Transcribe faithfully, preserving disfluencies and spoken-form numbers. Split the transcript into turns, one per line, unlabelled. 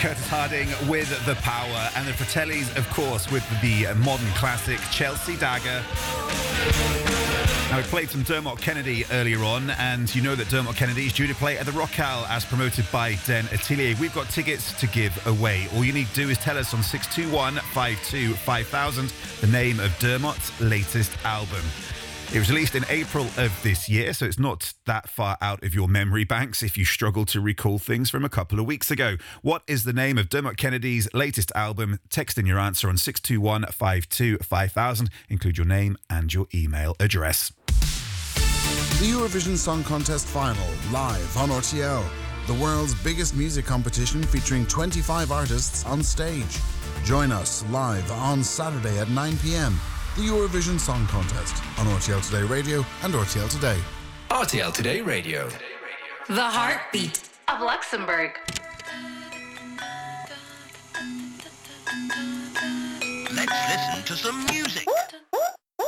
Curtis Harding with The Power, and the Fratellis, of course, with the modern classic Chelsea Dagger. Now, we played some Dermot Kennedy earlier on, and you know that Dermot Kennedy is due to play at the Rockall as promoted by Den Atelier. We've got tickets to give away. All you need to do is tell us on six two one, five two five thousand the name of Dermot's latest album. It was released in April of this year, so it's not that far out of your memory banks if you struggle to recall things from a couple of weeks ago. What is the name of Dermot Kennedy's latest album? Text in your answer on six two one, five two five thousand. Include your name and your email address.
The Eurovision Song Contest Final, live on R T L. The world's biggest music competition featuring twenty-five artists on stage. Join us live on Saturday at nine p.m. The Eurovision Song Contest on R T L Today Radio and R T L Today.
R T L Today Radio.
The heartbeat of Luxembourg.
Let's listen to some music.